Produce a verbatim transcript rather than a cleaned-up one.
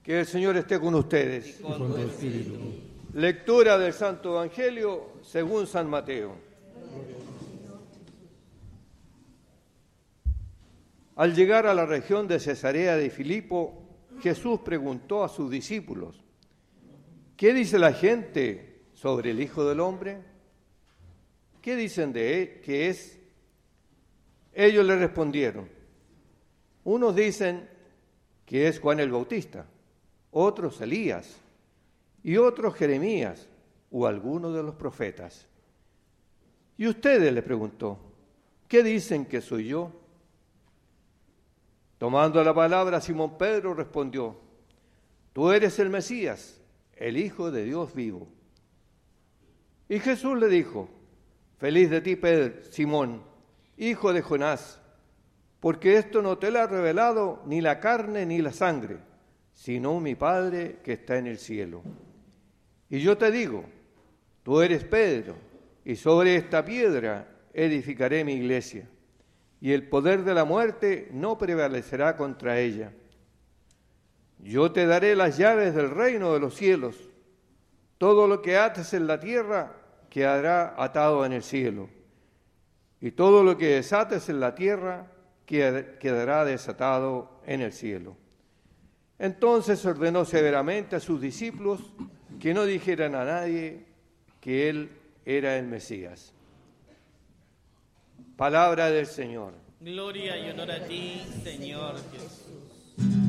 Que el Señor esté con ustedes. Y con tu espíritu. Lectura del Santo Evangelio según San Mateo. Al llegar a la región de Cesarea de Filipo, Jesús preguntó a sus discípulos: ¿qué dice la gente sobre el Hijo del Hombre? ¿Qué dicen de él que es? Ellos le respondieron: unos dicen que es Juan el Bautista, otros Elías, y otros Jeremías o alguno de los profetas. ¿Y ustedes?, le preguntó, ¿qué dicen que soy yo? Tomando la palabra, Simón Pedro respondió: tú eres el Mesías, el Hijo de Dios vivo. Y Jesús le dijo: feliz de ti, Pedro, Simón, hijo de Jonás, porque esto no te lo ha revelado ni la carne ni la sangre, sino mi Padre que está en el cielo. Y yo te digo, tú eres Pedro, y sobre esta piedra edificaré mi iglesia, y el poder de la muerte no prevalecerá contra ella. Yo te daré las llaves del reino de los cielos. Todo lo que ates en la tierra quedará atado en el cielo, y todo lo que desates en la tierra quedará desatado en el cielo. Entonces ordenó severamente a sus discípulos que no dijeran a nadie que él era el Mesías. Palabra del Señor. Gloria y honor a ti, Señor Jesús.